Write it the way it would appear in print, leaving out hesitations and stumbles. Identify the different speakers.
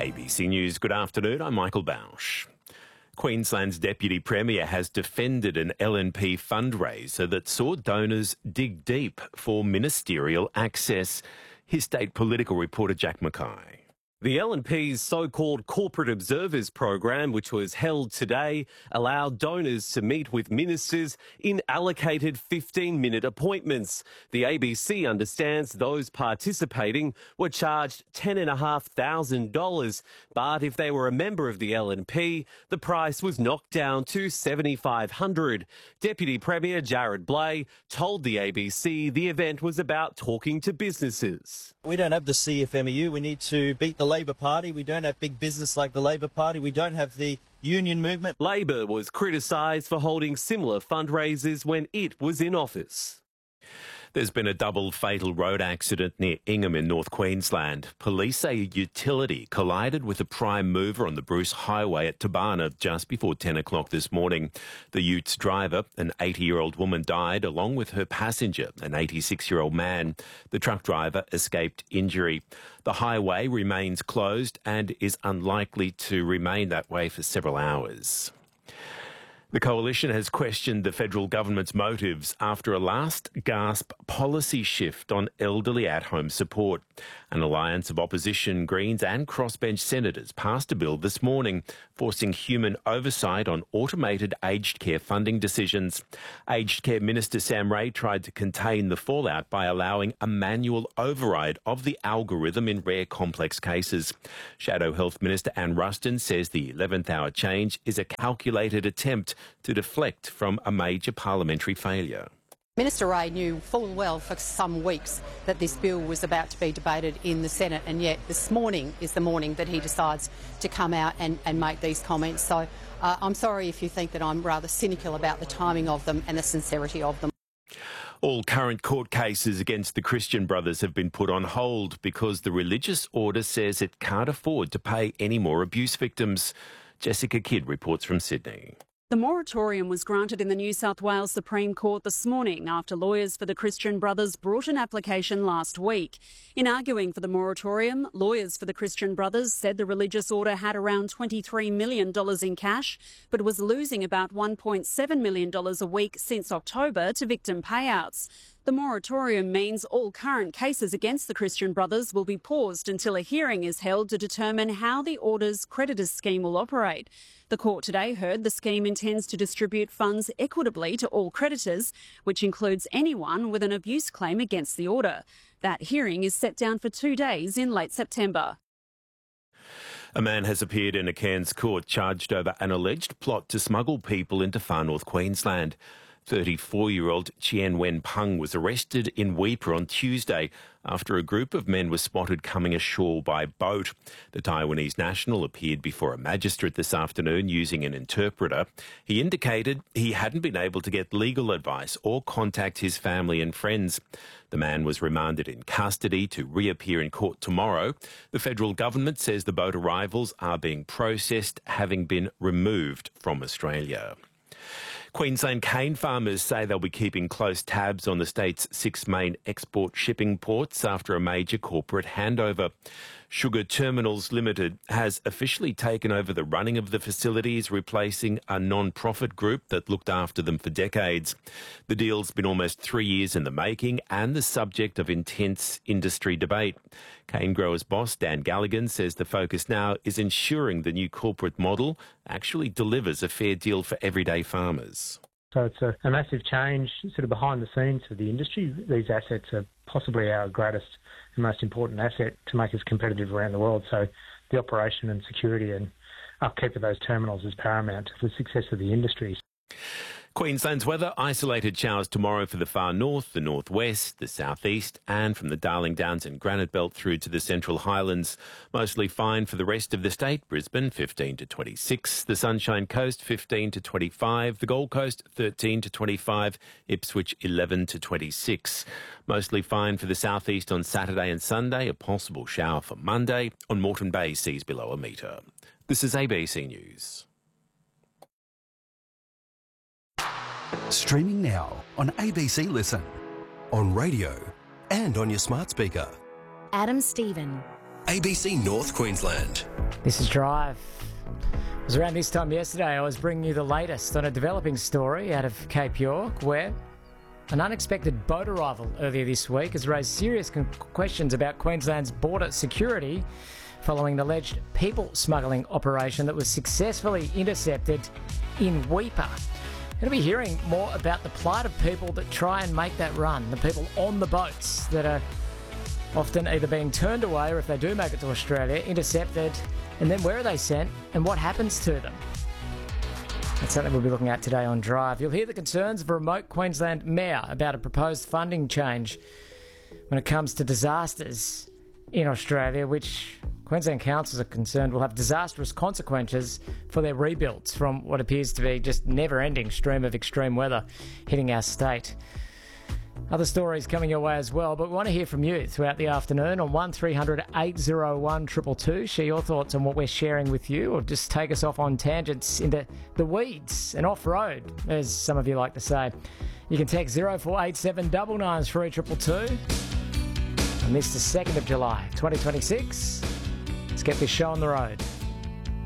Speaker 1: ABC News, good afternoon. I'm Michael Bausch. Queensland's Deputy Premier has defended an LNP fundraiser that saw donors dig deep for ministerial access. Here's state political reporter Jack Mackay.
Speaker 2: The LNP's so-called Corporate Observers program, which was held today, allowed donors to meet with ministers in allocated 15-minute appointments. The ABC understands those participating were charged $10,500, but if they were a member of the LNP, the price was knocked down to $7,500. Deputy Premier Jarrod Bleij told the ABC the event was about talking to businesses.
Speaker 3: We don't have the CFMEU. We need to beat the Labor Party. We don't have big business like the Labor Party. We don't have the union movement.
Speaker 2: Labor was criticised for holding similar fundraisers when it was in office.
Speaker 1: There's been a double fatal road accident near Ingham in North Queensland. Police say a utility collided with a prime mover on the Bruce Highway at Tabana just before 10 o'clock this morning. The utes driver, an 80-year-old woman, died along with her passenger, an 86-year-old man. The truck driver escaped injury. The highway remains closed and is unlikely to remain that way for several hours. The Coalition has questioned the federal government's motives after a last-gasp policy shift on elderly at-home support. An alliance of opposition, Greens and crossbench senators passed a bill this morning forcing human oversight on automated aged care funding decisions. Aged care Minister Sam Ray tried to contain the fallout by allowing a manual override of the algorithm in rare complex cases. Shadow Health Minister Anne Ruston says the 11th hour change is a calculated attempt to deflect from a major parliamentary failure.
Speaker 4: Minister Ray knew full well for some weeks that this bill was about to be debated in the Senate, and yet this morning is the morning that he decides to come out and make these comments. So I'm sorry if you think that I'm rather cynical about the timing of them and the sincerity of them.
Speaker 1: All current court cases against the Christian Brothers have been put on hold because the religious order says it can't afford to pay any more abuse victims. Jessica Kidd reports from Sydney.
Speaker 5: The moratorium was granted in the New South Wales Supreme Court this morning after lawyers for the Christian Brothers brought an application last week. In arguing for the moratorium, lawyers for the Christian Brothers said the religious order had around $23 million in cash, but was losing about $1.7 million a week since October to victim payouts. The moratorium means all current cases against the Christian Brothers will be paused until a hearing is held to determine how the order's creditors scheme will operate. The court today heard the scheme intends to distribute funds equitably to all creditors, which includes anyone with an abuse claim against the order. That hearing is set down for 2 days in late September.
Speaker 1: A man has appeared in a Cairns court charged over an alleged plot to smuggle people into far north Queensland. 34-year-old Chien Wen Peng was arrested in Weipa on Tuesday after a group of men was spotted coming ashore by boat. The Taiwanese national appeared before a magistrate this afternoon using an interpreter. He indicated he hadn't been able to get legal advice or contact his family and friends. The man was remanded in custody to reappear in court tomorrow. The federal government says the boat arrivals are being processed, having been removed from Australia. Queensland cane farmers say they'll be keeping close tabs on the state's 6 main export shipping ports after a major corporate handover. Sugar Terminals Limited has officially taken over the running of the facilities, replacing a non-profit group that looked after them for decades. The deal's been almost 3 years in the making and the subject of intense industry debate. Cane growers boss Dan Galligan says the focus now is ensuring the new corporate model actually delivers a fair deal for everyday farmers.
Speaker 6: So it's a massive change sort of behind the scenes for the industry. These assets are possibly our greatest and most important asset to make us competitive around the world. So the operation and security and upkeep of those terminals is paramount to the success of the industry.
Speaker 1: Queensland's weather, isolated showers tomorrow for the far north, the northwest, the southeast and from the Darling Downs and Granite Belt through to the Central Highlands. Mostly fine for the rest of the state. Brisbane 15 to 26, the Sunshine Coast 15 to 25, the Gold Coast 13 to 25, Ipswich 11 to 26. Mostly fine for the southeast on Saturday and Sunday, a possible shower for Monday. On Moreton Bay, seas below a metre. This is ABC News.
Speaker 7: Streaming now on ABC Listen, on radio and on your smart speaker.
Speaker 8: Adam Stephen.
Speaker 7: ABC North Queensland.
Speaker 8: This is Drive. It was around this time yesterday I was bringing you the latest on a developing story out of Cape York where an unexpected boat arrival earlier this week has raised serious questions about Queensland's border security following an alleged people smuggling operation that was successfully intercepted in Weipa. We're going to be hearing more about the plight of people that try and make that run, the people on the boats that are often either being turned away or if they do make it to Australia, intercepted, and then where are they sent and what happens to them? That's something we'll be looking at today on Drive. You'll hear the concerns of a remote Queensland mayor about a proposed funding change when it comes to disasters in Australia, which Queensland councils are concerned will have disastrous consequences for their rebuilds from what appears to be just never-ending stream of extreme weather hitting our state. Other stories coming your way as well, but we want to hear from you throughout the afternoon on 1300 801 222. Share your thoughts on what we're sharing with you, or just take us off on tangents into the weeds and off-road, as some of you like to say. You can text 0487 993 222. And this is the 2nd of July, 2026. Let's get this show on the road.